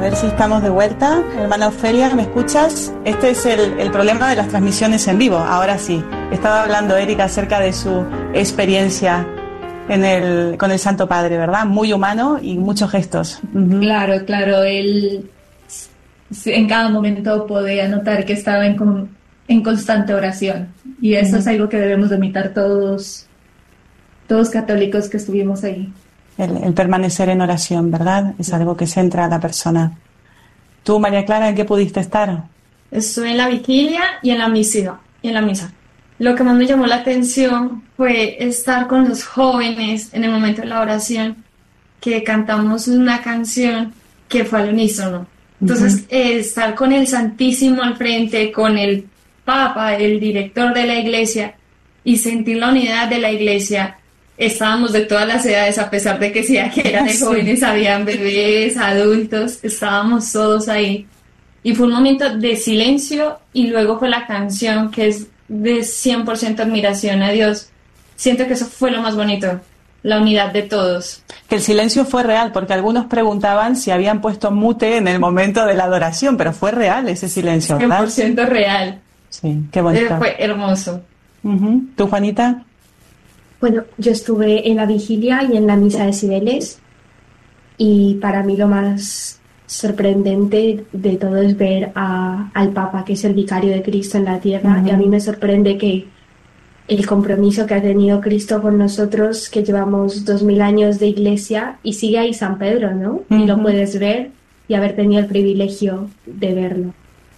ver si estamos de vuelta. Hermana Ofelia, ¿me escuchas? Este es el problema de las transmisiones en vivo. Ahora sí. Estaba hablando Erika acerca de su experiencia con el Santo Padre, ¿verdad? Muy humano y muchos gestos. Uh-huh. Claro. Él en cada momento podía notar que estaba en constante oración. Y eso es algo que debemos de imitar todos católicos que estuvimos ahí. El permanecer en oración, ¿verdad? Es algo que centra a la persona. ¿Tú, María Clara, en qué pudiste estar? Estuve en la vigilia y en la misa. Lo que más me llamó la atención fue estar con los jóvenes en el momento de la oración, que cantamos una canción que fue al unísono. Entonces, estar con el Santísimo al frente, con el Papa, el director de la iglesia, y sentir la unidad de la iglesia. Estábamos de todas las edades, a pesar de que sí, que eran de jóvenes, habían bebés, adultos, estábamos todos ahí. Y fue un momento de silencio y luego fue la canción, que es de 100% admiración a Dios. Siento que eso fue lo más bonito, la unidad de todos. Que el silencio fue real, porque algunos preguntaban si habían puesto mute en el momento de la adoración, pero fue real ese silencio, ¿verdad? 100% real. Sí, qué bonito. Fue hermoso. ¿Tú, Juanita? Bueno, yo estuve en la vigilia y en la misa de Cibeles, y para mí lo más sorprendente de todo es ver al Papa, que es el vicario de Cristo en la tierra, y a mí me sorprende que el compromiso que ha tenido Cristo con nosotros, que llevamos 2000 años de iglesia, y sigue ahí San Pedro, ¿no? Y lo puedes ver y haber tenido el privilegio de verlo.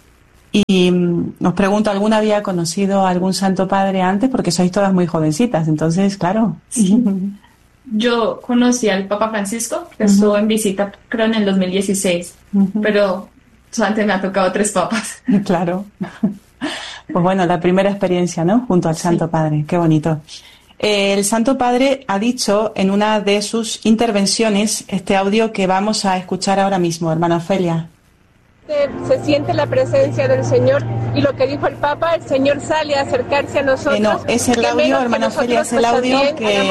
Y os pregunto, ¿alguna había conocido a algún Santo Padre antes? Porque sois todas muy jovencitas, entonces, claro. Sí. Yo conocí al Papa Francisco, que estuvo en visita, creo, en el 2016, pero solamente me ha tocado 3 papas. Claro. Pues bueno, la primera experiencia, ¿no? Junto al Santo Padre, qué bonito. El Santo Padre ha dicho en una de sus intervenciones este audio que vamos a escuchar ahora mismo, hermana Ofelia. Se siente la presencia del Señor, y lo que dijo el Papa, el Señor sale a acercarse a nosotros. No, es el audio, hermana Ofelia, es el audio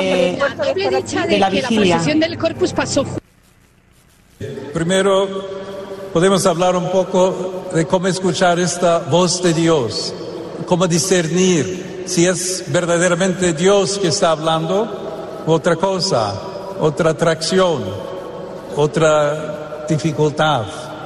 de la vigilia. La procesión del Corpus pasó. Primero, podemos hablar un poco de cómo escuchar esta voz de Dios, cómo discernir si es verdaderamente Dios que está hablando, otra cosa, otra atracción, otra dificultad.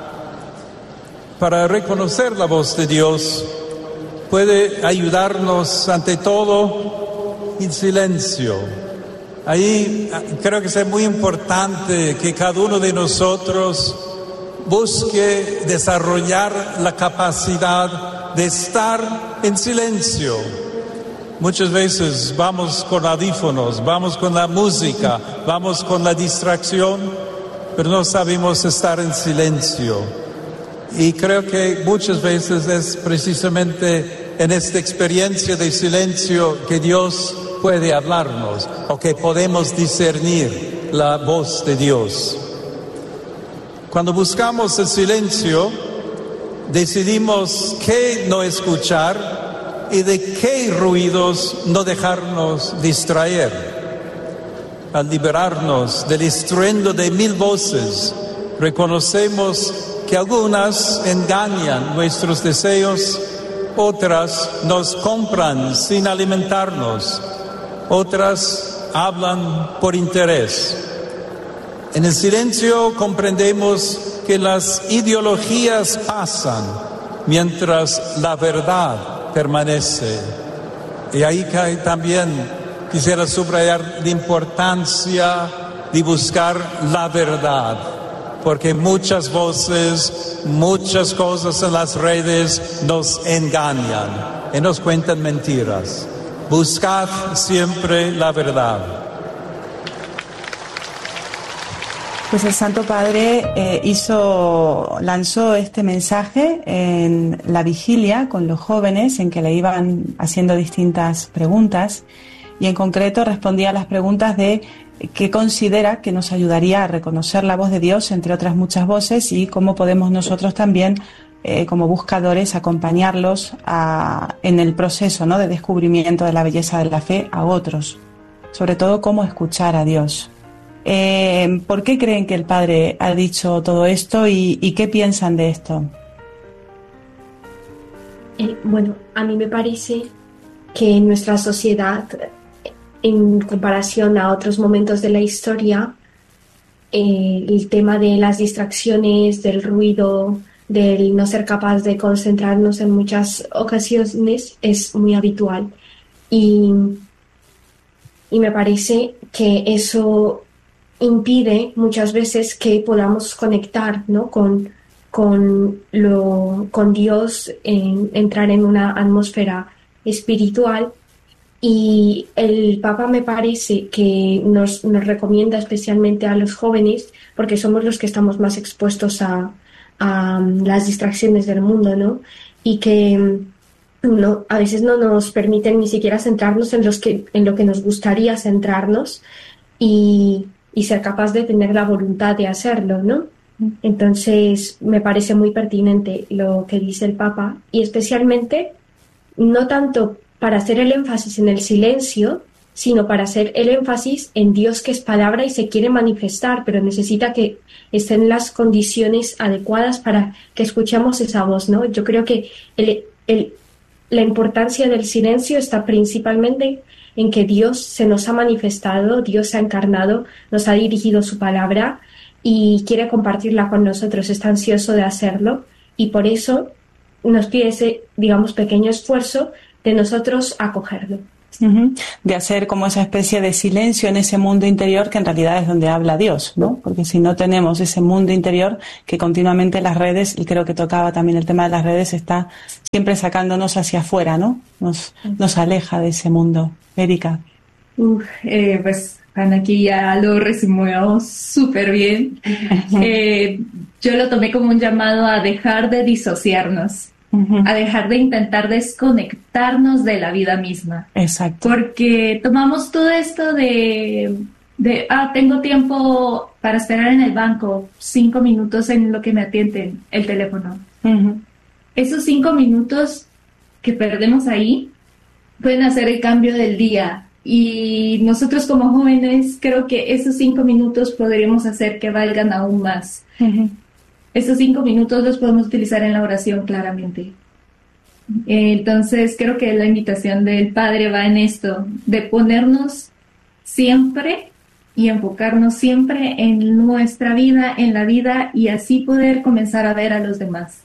Para reconocer la voz de Dios puede ayudarnos ante todo el silencio. Ahí creo que es muy importante que cada uno de nosotros busque desarrollar la capacidad de estar en silencio. Muchas veces vamos con audífonos, vamos con la música, vamos con la distracción, pero no sabemos estar en silencio. Y creo que muchas veces es precisamente en esta experiencia de silencio que Dios puede hablarnos, o que podemos discernir la voz de Dios. Cuando buscamos el silencio, decidimos qué no escuchar y de qué ruidos no dejarnos distraer. Al liberarnos del estruendo de 1000 voces, reconocemos que algunas engañan nuestros deseos, otras nos compran sin alimentarnos, otras hablan por interés. En el silencio comprendemos que las ideologías pasan mientras la verdad permanece. Y ahí también quisiera subrayar la importancia de buscar la verdad, porque muchas voces, muchas cosas en las redes nos engañan y nos cuentan mentiras. Buscad siempre la verdad. Pues el Santo Padre lanzó este mensaje en la vigilia con los jóvenes, en que le iban haciendo distintas preguntas, y en concreto respondía a las preguntas de qué considera que nos ayudaría a reconocer la voz de Dios entre otras muchas voces, y cómo podemos nosotros también, como buscadores, acompañarlos en el proceso, ¿no?, de descubrimiento de la belleza de la fe a otros. Sobre todo, cómo escuchar a Dios. ¿Por qué creen que el Padre ha dicho todo esto y qué piensan de esto? Bueno, a mí me parece que en nuestra sociedad, en comparación a otros momentos de la historia, el tema de las distracciones, del ruido, del no ser capaz de concentrarnos en muchas ocasiones es muy habitual. Y me parece que eso impide muchas veces que podamos conectar, ¿no?, con Dios, entrar en una atmósfera espiritual. Y el Papa me parece que nos recomienda especialmente a los jóvenes, porque somos los que estamos más expuestos a las distracciones del mundo, ¿no? Y que a veces no nos permiten ni siquiera centrarnos en lo que nos gustaría centrarnos y ser capaz de tener la voluntad de hacerlo, ¿no? Entonces me parece muy pertinente lo que dice el Papa, y especialmente no tanto para hacer el énfasis en el silencio, sino para hacer el énfasis en Dios, que es palabra y se quiere manifestar, pero necesita que estén las condiciones adecuadas para que escuchemos esa voz, ¿no? Yo creo que la importancia del silencio está principalmente en que Dios se nos ha manifestado, Dios se ha encarnado, nos ha dirigido su palabra y quiere compartirla con nosotros, está ansioso de hacerlo, y por eso nos pide ese, digamos, pequeño esfuerzo de nosotros acogerlo. De hacer como esa especie de silencio en ese mundo interior que en realidad es donde habla Dios, ¿no? Porque si no tenemos ese mundo interior que continuamente las redes, y creo que tocaba también el tema de las redes, está siempre sacándonos hacia afuera, ¿no? Nos aleja de ese mundo. Erika. Pues Ana aquí ya lo resumió súper bien. Yo lo tomé como un llamado a dejar de disociarnos. A dejar de intentar desconectarnos de la vida misma. Exacto. Porque tomamos todo esto de tengo tiempo para esperar en el banco, 5 minutos en lo que me atienden el teléfono. Esos 5 minutos que perdemos ahí pueden hacer el cambio del día. Y nosotros como jóvenes creo que esos 5 minutos podríamos hacer que valgan aún más. Estos 5 minutos los podemos utilizar en la oración claramente. Entonces creo que la invitación del Padre va en esto, de ponernos siempre y enfocarnos siempre en nuestra vida, en la vida, y así poder comenzar a ver a los demás.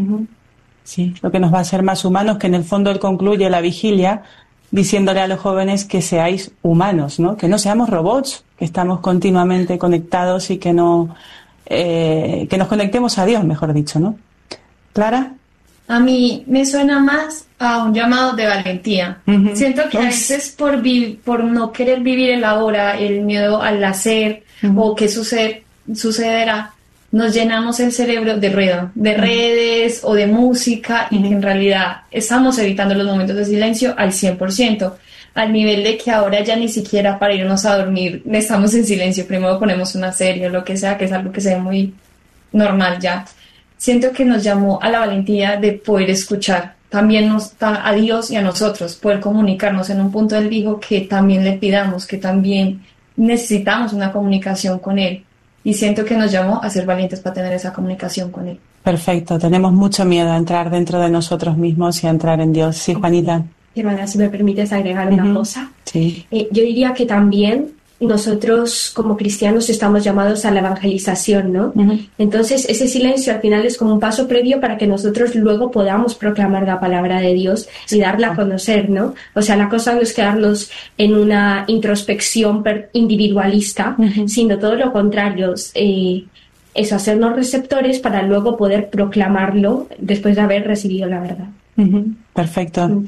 Sí, lo que nos va a hacer más humanos, que en el fondo él concluye la vigilia diciéndole a los jóvenes que seáis humanos, ¿no? Que no seamos robots, que estamos continuamente conectados y que nos conectemos a Dios, mejor dicho, ¿no? ¿Clara? A mí me suena más a un llamado de valentía. Siento que a veces por no querer vivir el ahora, el miedo al hacer o qué sucederá, nos llenamos el cerebro de ruido, de redes o de música, y que en realidad estamos evitando los momentos de silencio al 100%. Al nivel de que ahora ya ni siquiera para irnos a dormir estamos en silencio, primero ponemos una serie o lo que sea, que es algo que se ve muy normal ya. Siento que nos llamó a la valentía de poder escuchar, también a Dios y a nosotros, poder comunicarnos. En un punto Él dijo que también le pidamos, que también necesitamos una comunicación con Él, y siento que nos llamó a ser valientes para tener esa comunicación con Él. Perfecto, tenemos mucho miedo a entrar dentro de nosotros mismos y a entrar en Dios. Sí, Juanita. Hermana, si me permites agregar una cosa. Sí. Yo diría que también nosotros como cristianos estamos llamados a la evangelización, ¿no? Entonces ese silencio al final es como un paso previo para que nosotros luego podamos proclamar la palabra de Dios y darla a conocer, ¿no? O sea, la cosa no es quedarnos en una introspección individualista, sino todo lo contrario, eso, hacernos receptores para luego poder proclamarlo después de haber recibido la verdad. Perfecto.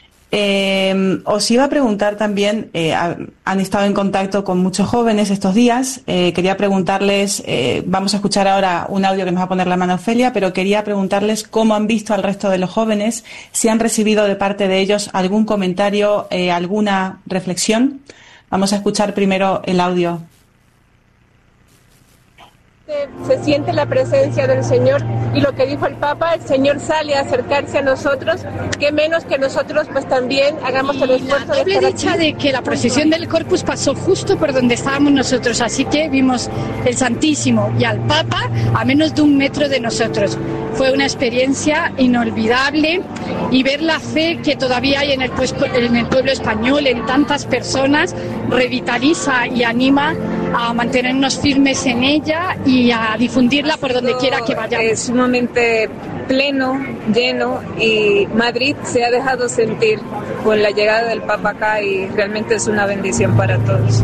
Os iba a preguntar también, han estado en contacto con muchos jóvenes estos días, quería preguntarles, vamos a escuchar ahora un audio que nos va a poner la mano Ofelia, pero quería preguntarles cómo han visto al resto de los jóvenes, si han recibido de parte de ellos algún comentario, alguna reflexión. Vamos a escuchar primero el audio. Se siente la presencia del Señor y lo que dijo el Papa, el Señor sale a acercarse a nosotros, que menos que nosotros pues también hagamos el esfuerzo de estar dicha de que la procesión del Corpus pasó justo por donde estábamos nosotros, así que vimos el Santísimo y al Papa a menos de 1 metro de nosotros. Fue una experiencia inolvidable y ver la fe que todavía hay en el pueblo español, en tantas personas, revitaliza y anima a mantenernos firmes en ella y a difundirla por donde quiera que vayamos. Es sumamente pleno, lleno, y Madrid se ha dejado sentir con la llegada del Papa acá y realmente es una bendición para todos.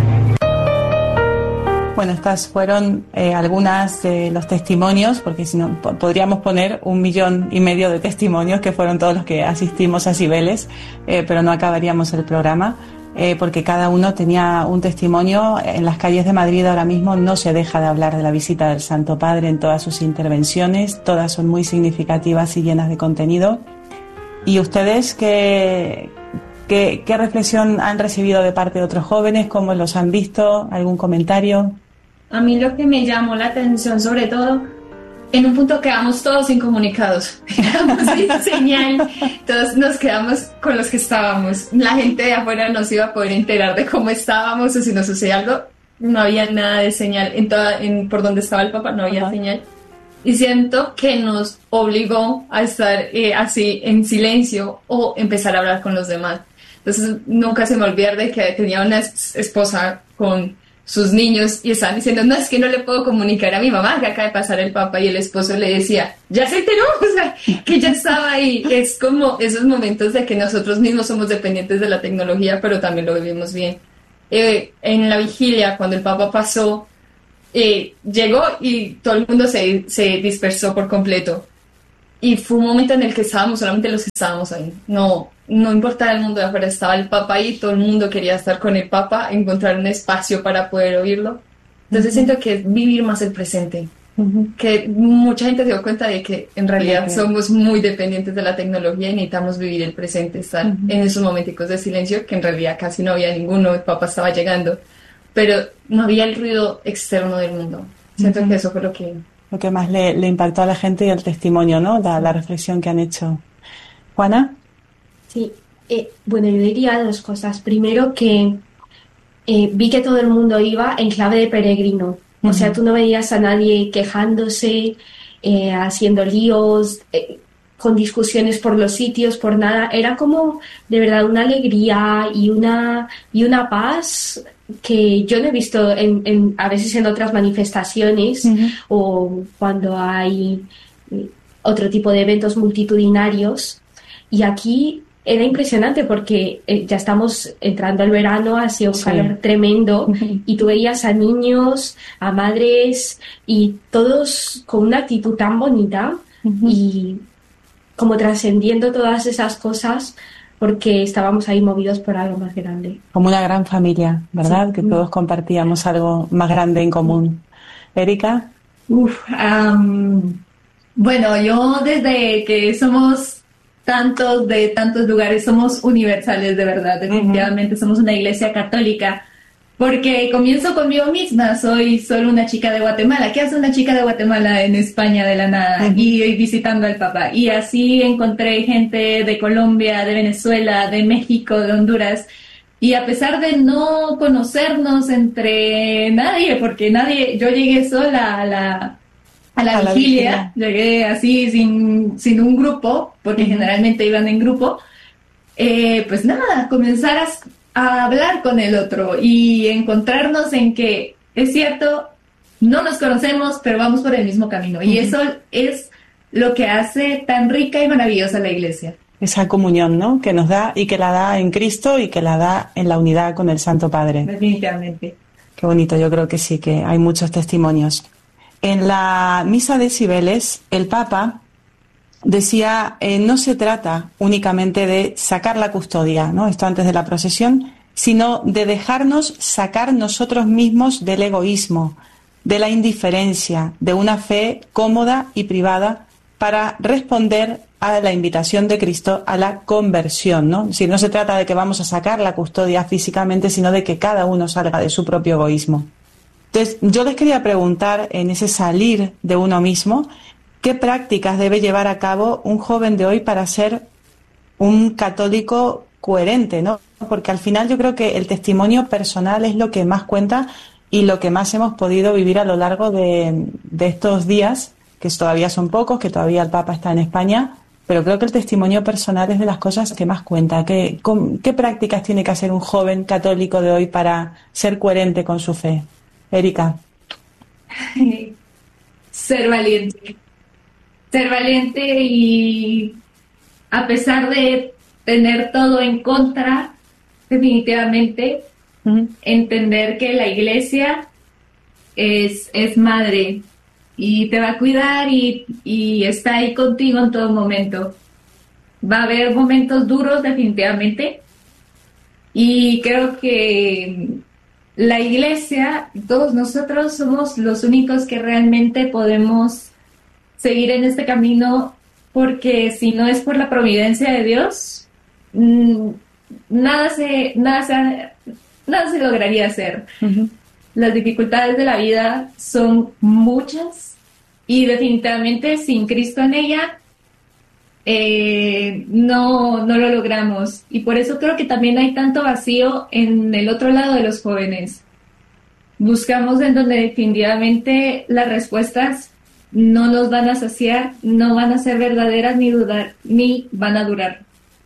Bueno, estas fueron algunas de los testimonios, porque si no podríamos poner 1,5 millones de testimonios, que fueron todos los que asistimos a Cibeles, pero no acabaríamos el programa, porque cada uno tenía un testimonio. En las calles de Madrid ahora mismo no se deja de hablar de la visita del Santo Padre en todas sus intervenciones, todas son muy significativas y llenas de contenido. ¿Y ustedes qué reflexión han recibido de parte de otros jóvenes? ¿Cómo los han visto? ¿Algún comentario? A mí lo que me llamó la atención, sobre todo, en un punto quedamos todos incomunicados, quedamos sin señal, todos nos quedamos con los que estábamos. La gente de afuera no se iba a poder enterar de cómo estábamos o si nos sucedía algo, no había nada de señal. Por donde estaba el Papa no había señal. Y siento que nos obligó a estar así en silencio o empezar a hablar con los demás. Entonces nunca se me olvidó de que tenía una esposa con sus niños y estaban diciendo, no, es que no le puedo comunicar a mi mamá que acaba de pasar el Papa, y el esposo le decía, ya se enteró, o sea, que ya estaba ahí. Es como esos momentos de que nosotros mismos somos dependientes de la tecnología, pero también lo vivimos bien. En la vigilia, cuando el Papa pasó, llegó y todo el mundo se dispersó por completo. Y fue un momento en el que estábamos solamente los que estábamos ahí. No importaba el mundo de afuera, estaba el Papa ahí, todo el mundo quería estar con el Papa, encontrar un espacio para poder oírlo. Entonces siento que es vivir más el presente. Que mucha gente se dio cuenta de que en realidad somos muy dependientes de la tecnología y necesitamos vivir el presente, estar en esos momenticos de silencio, que en realidad casi no había ninguno, el Papa estaba llegando, pero no había el ruido externo del mundo. Siento que eso fue lo que más le impactó a la gente, y el testimonio, ¿no? La reflexión que han hecho. ¿Juana? Sí, bueno, yo diría 2 cosas. Primero, que vi que todo el mundo iba en clave de peregrino. O sea, tú no veías a nadie quejándose, haciendo líos, con discusiones por los sitios, por nada. Era como, de verdad, una alegría y una paz que yo no he visto a veces en otras manifestaciones o cuando hay otro tipo de eventos multitudinarios. Y aquí era impresionante porque ya estamos entrando al verano, hacía un calor tremendo, y tú veías a niños, a madres, y todos con una actitud tan bonita y como trascendiendo todas esas cosas, porque estábamos ahí movidos por algo más grande. Como una gran familia, ¿verdad? Sí. Que todos compartíamos algo más grande en común. ¿Erika? Bueno, yo desde que somos tantos de tantos lugares, somos universales de verdad, definitivamente somos una iglesia católica, porque comienzo conmigo misma, soy solo una chica de Guatemala. ¿Qué hace una chica de Guatemala en España de la nada? Y visitando al Papa. Y así encontré gente de Colombia, de Venezuela, de México, de Honduras. Y a pesar de no conocernos entre nadie, porque yo llegué sola a la vigilia, llegué así sin un grupo, porque generalmente iban en grupo, pues nada, comenzar a hablar con el otro y encontrarnos en que, es cierto, no nos conocemos, pero vamos por el mismo camino. Y eso es lo que hace tan rica y maravillosa la iglesia. Esa comunión, ¿no? Que nos da, y que la da en Cristo, y que la da en la unidad con el Santo Padre. Definitivamente. Qué bonito, yo creo que sí, que hay muchos testimonios. En la misa de Cibeles, el Papa decía, no se trata únicamente de sacar la custodia, ¿no? Esto antes de la procesión, sino de dejarnos sacar nosotros mismos del egoísmo, de la indiferencia, de una fe cómoda y privada para responder a la invitación de Cristo a la conversión, ¿no? Si no se trata de que vamos a sacar la custodia físicamente, sino de que cada uno salga de su propio egoísmo. Entonces, yo les quería preguntar, en ese salir de uno mismo, ¿qué prácticas debe llevar a cabo un joven de hoy para ser un católico coherente, ¿no? Porque al final yo creo que el testimonio personal es lo que más cuenta y lo que más hemos podido vivir a lo largo de estos días, que todavía son pocos, que todavía el Papa está en España, pero creo que el testimonio personal es de las cosas que más cuenta. ¿Qué prácticas tiene que hacer un joven católico de hoy para ser coherente con su fe? Erika. Ser valiente. Ser valiente y a pesar de tener todo en contra, definitivamente, entender que la iglesia es madre y te va a cuidar y está ahí contigo en todo momento. Va a haber momentos duros, definitivamente, y creo que la iglesia, todos nosotros somos los únicos que realmente podemos seguir en este camino, porque si no es por la providencia de Dios, nada se lograría hacer. Las dificultades de la vida son muchas y definitivamente sin Cristo en ella no lo logramos. Y por eso creo que también hay tanto vacío en el otro lado de los jóvenes. Buscamos en donde definitivamente las respuestas no nos van a saciar, no van a ser verdaderas ni van a durar.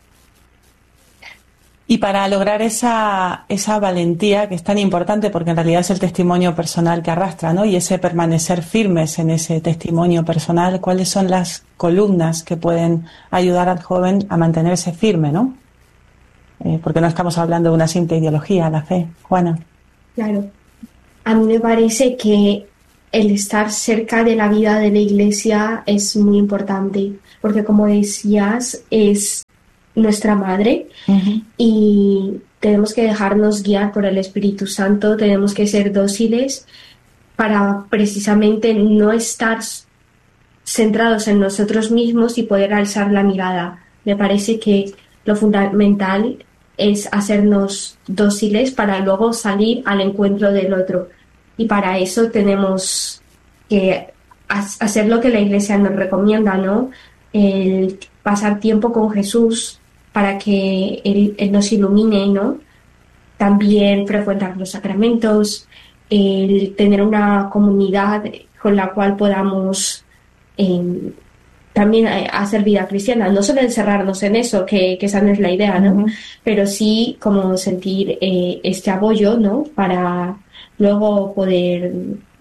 Y para lograr esa valentía que es tan importante, porque en realidad es el testimonio personal que arrastra, ¿no? Y ese permanecer firmes en ese testimonio personal, ¿cuáles son las columnas que pueden ayudar al joven a mantenerse firme, ¿no? Porque no estamos hablando de una simple ideología, la fe. Juana. Claro. A mí me parece que el estar cerca de la vida de la iglesia es muy importante, porque como decías, es nuestra madre y tenemos que dejarnos guiar por el Espíritu Santo, tenemos que ser dóciles para precisamente no estar centrados en nosotros mismos y poder alzar la mirada. Me parece que lo fundamental es hacernos dóciles para luego salir al encuentro del otro, y para eso tenemos que hacer lo que la Iglesia nos recomienda, ¿no? El pasar tiempo con Jesús para que Él nos ilumine, ¿no? También frecuentar los sacramentos, el tener una comunidad con la cual podamos también hacer vida cristiana, no solo encerrarnos en eso, que esa no es la idea, ¿no? Pero sí como sentir este apoyo, ¿no? Para luego poder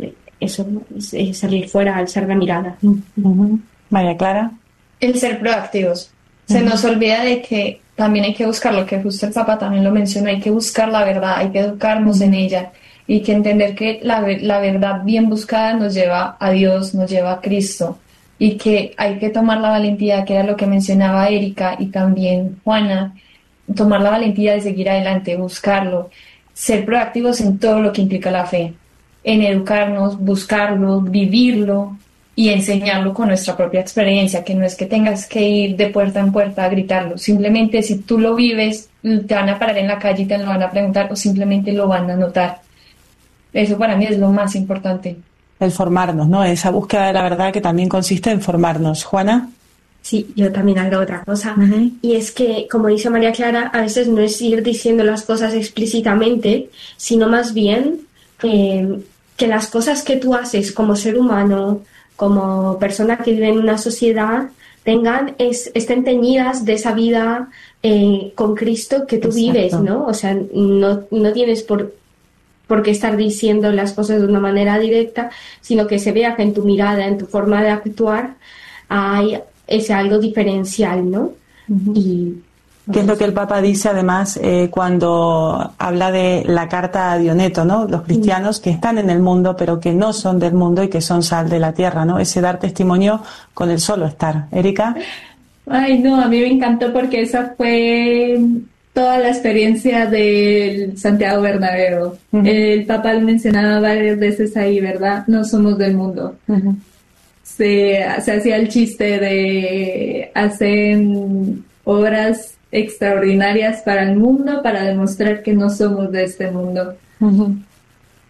salir fuera, alzar la mirada. María Clara. El ser proactivos. Se nos olvida de que también hay que buscar lo que justo el Papa también lo menciona, hay que buscar la verdad, hay que educarnos en ella y que entender que la verdad bien buscada nos lleva a Dios, nos lleva a Cristo, y que hay que tomar la valentía, que era lo que mencionaba Erika y también Juana, tomar la valentía de seguir adelante, buscarlo, ser proactivos en todo lo que implica la fe, en educarnos, buscarlo, vivirlo y enseñarlo con nuestra propia experiencia, que no es que tengas que ir de puerta en puerta a gritarlo, simplemente si tú lo vives, te van a parar en la calle y te lo van a preguntar o simplemente lo van a notar. Eso para mí es lo más importante. El formarnos, ¿no? Esa búsqueda de la verdad que también consiste en formarnos. ¿Juana? Sí, yo también agrego otra cosa, y es que, como dice María Clara, a veces no es ir diciendo las cosas explícitamente, sino más bien que las cosas que tú haces como ser humano, como persona que vive en una sociedad, estén teñidas de esa vida con Cristo que tú vives, ¿no? O sea, no tienes por qué estar diciendo las cosas de una manera directa, sino que se vea que en tu mirada, en tu forma de actuar, hay ese algo diferencial, ¿no? ¿Qué es lo que el Papa dice además cuando habla de la carta a Dioneto, ¿no? Los cristianos que están en el mundo pero que no son del mundo y que son sal de la tierra, ¿no? Ese dar testimonio con el solo estar. ¿Erika? Ay, no, a mí me encantó porque esa fue toda la experiencia del Santiago Bernabéu. El Papa lo mencionaba varias veces ahí, ¿verdad? No somos del mundo. Se hacía el chiste de hacen obras extraordinarias para el mundo para demostrar que no somos de este mundo.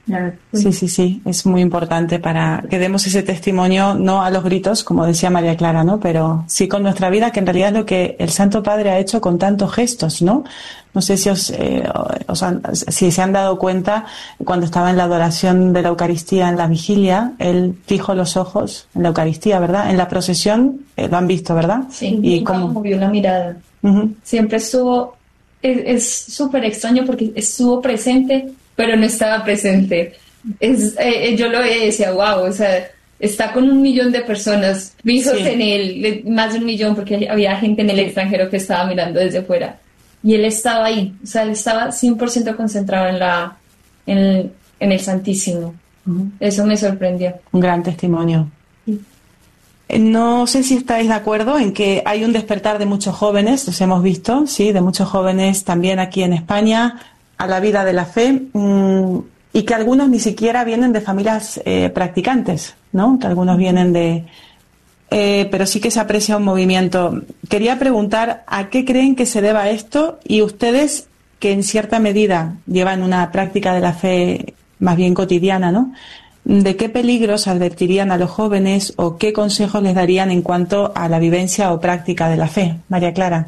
Sí, es muy importante para que demos ese testimonio, no a los gritos, como decía María Clara, ¿no? Pero sí con nuestra vida, que en realidad es lo que el Santo Padre ha hecho con tantos gestos, ¿no? No sé si si se han dado cuenta, cuando estaba en la adoración de la Eucaristía en la vigilia, él fijo los ojos en la Eucaristía, ¿verdad? En la procesión lo han visto, ¿verdad? Sí, y cómo movió la mirada. Uh-huh. Siempre estuvo, es súper extraño porque estuvo presente, pero no estaba presente. Yo lo veía y decía, wow, o sea, está con 1 millón de personas fijos en él, más de 1 millón, porque había gente en el extranjero que estaba mirando desde fuera. Y él estaba ahí, o sea, él estaba 100% concentrado en el Santísimo. Uh-huh. Eso me sorprendió. Un gran testimonio. No sé si estáis de acuerdo en que hay un despertar de muchos jóvenes, los hemos visto, sí, de muchos jóvenes también aquí en España, a la vida de la fe, y que algunos ni siquiera vienen de familias practicantes, ¿no? Que algunos vienen pero sí que se aprecia un movimiento. Quería preguntar a qué creen que se deba esto, y ustedes, que en cierta medida llevan una práctica de la fe más bien cotidiana, ¿no? ¿De qué peligros advertirían a los jóvenes o qué consejos les darían en cuanto a la vivencia o práctica de la fe? María Clara.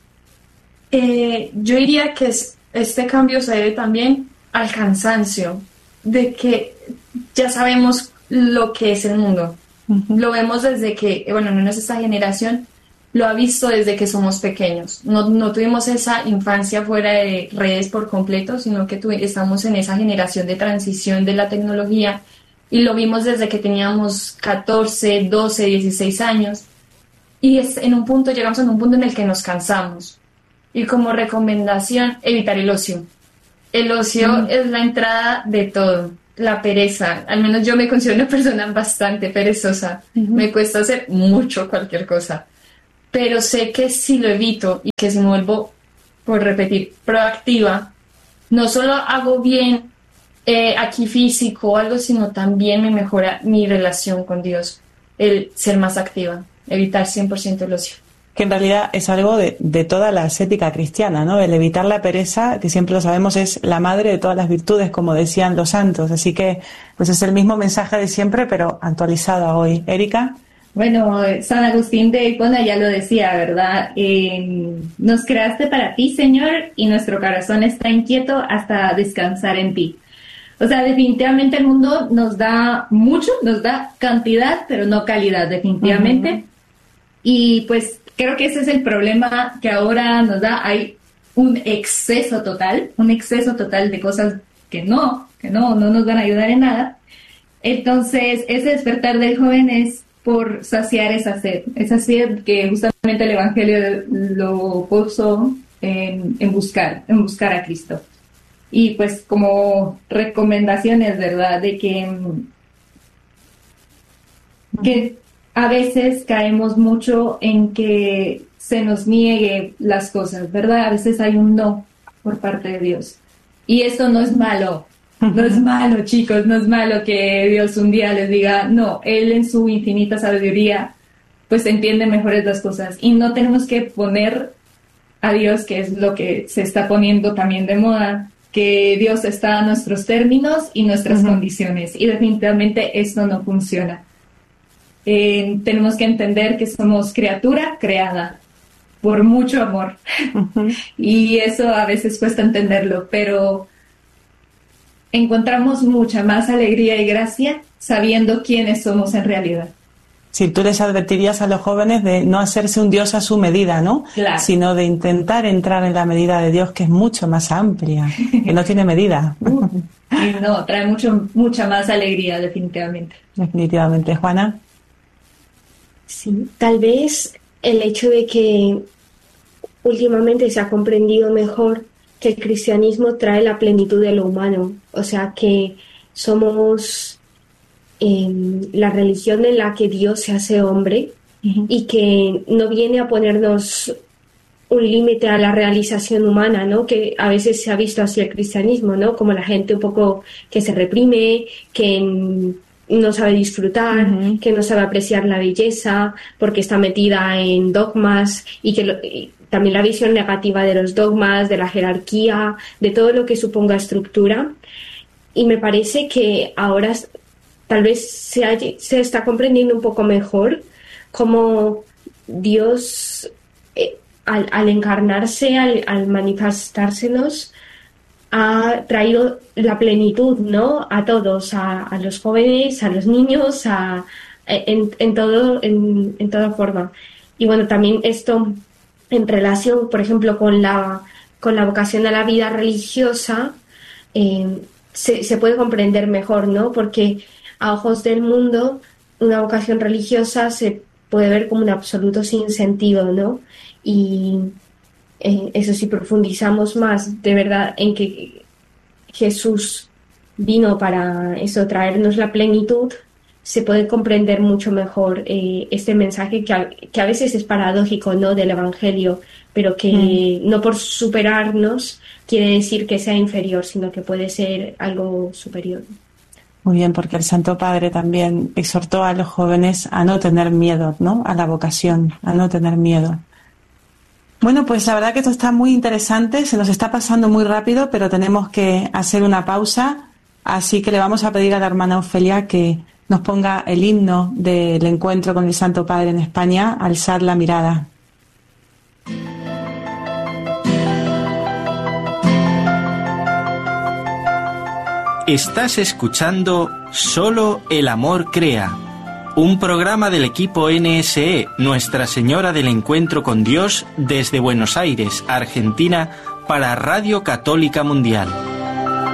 Yo diría que este cambio se debe también al cansancio, de que ya sabemos lo que es el mundo. Uh-huh. Lo vemos desde que, bueno, no es esta generación, lo ha visto desde que somos pequeños. No tuvimos esa infancia fuera de redes por completo, sino que estamos en esa generación de transición de la tecnología, y lo vimos desde que teníamos 14, 12, 16 años, y llegamos a un punto en el que nos cansamos. Y como recomendación, evitar el ocio. El ocio es la entrada de todo. La pereza, al menos yo me considero una persona bastante perezosa. Uh-huh. Me cuesta hacer mucho cualquier cosa, pero sé que si lo evito y que si me vuelvo, por repetir, proactiva, no solo hago bien aquí físico o algo, sino también me mejora mi relación con Dios, el ser más activa, evitar 100% el ocio. Que en realidad es algo de toda la ascética cristiana, ¿no? El evitar la pereza, que siempre lo sabemos, es la madre de todas las virtudes, como decían los santos. Así que, pues es el mismo mensaje de siempre, pero actualizado a hoy. Erika. Bueno, San Agustín de Hipona ya lo decía, ¿verdad? Nos creaste para ti, Señor, y nuestro corazón está inquieto hasta descansar en ti. O sea, definitivamente el mundo nos da mucho, nos da cantidad, pero no calidad, definitivamente. Uh-huh. Y pues creo que ese es el problema que ahora nos da. Hay un exceso total de cosas que no nos van a ayudar en nada. Entonces, ese despertar del joven es por saciar esa sed que justamente el Evangelio lo puso en buscar a Cristo. Y pues como recomendaciones, ¿verdad? De que a veces caemos mucho en que se nos niegue las cosas, ¿verdad? A veces hay un no por parte de Dios. Y esto no es malo. No es malo, chicos, no es malo que Dios un día les diga, no, Él en su infinita sabiduría, pues entiende mejores las cosas. Y no tenemos que poner a Dios, que es lo que se está poniendo también de moda, que Dios está a nuestros términos y nuestras condiciones. Y definitivamente esto no funciona. Tenemos que entender que somos criatura creada por mucho amor. Y eso a veces cuesta entenderlo, pero encontramos mucha más alegría y gracia sabiendo quiénes somos en realidad. Sí, tú les advertirías a los jóvenes de no hacerse un Dios a su medida, ¿no? Claro. Sino de intentar entrar en la medida de Dios, que es mucho más amplia, que no tiene medida. No, trae mucha más alegría, definitivamente. Definitivamente. Juana. Sí, tal vez el hecho de que últimamente se ha comprendido mejor que el cristianismo trae la plenitud de lo humano, o sea que somos la religión en la que Dios se hace hombre y que no viene a ponernos un límite a la realización humana, ¿no? Que a veces se ha visto así el cristianismo, ¿no? Como la gente un poco que se reprime, que no sabe disfrutar, que no sabe apreciar la belleza porque está metida en dogmas y que también la visión negativa de los dogmas, de la jerarquía, de todo lo que suponga estructura. me parece que ahora tal vez se está comprendiendo un poco mejor cómo Dios, al encarnarse, al manifestársenos, ha traído la plenitud, ¿no? A todos, a los jóvenes, a los niños, en toda forma. Y bueno, también esto en relación, por ejemplo, con la vocación a la vida religiosa, se puede comprender mejor, ¿no? Porque a ojos del mundo, una vocación religiosa se puede ver como un absoluto sinsentido, ¿no? Y eso, si profundizamos más de verdad en que Jesús vino para eso, traernos la plenitud, se puede comprender mucho mejor este mensaje que a veces es paradójico, ¿no?, del Evangelio, pero que no por superarnos quiere decir que sea inferior, sino que puede ser algo superior. Muy bien, porque el Santo Padre también exhortó a los jóvenes a no tener miedo, ¿no?, a la vocación, a no tener miedo. Bueno, pues la verdad que esto está muy interesante, se nos está pasando muy rápido, pero tenemos que hacer una pausa, así que le vamos a pedir a la hermana Ofelia que nos ponga el himno del encuentro con el Santo Padre en España, Alzar la mirada. Estás escuchando Solo el Amor Crea, un programa del equipo NSE, Nuestra Señora del Encuentro con Dios, desde Buenos Aires, Argentina, para Radio Católica Mundial.